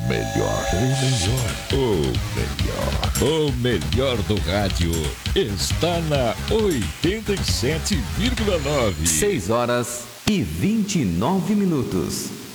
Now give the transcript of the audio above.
melhor. O melhor do rádio está na 87,9. 6 horas e 29 minutos.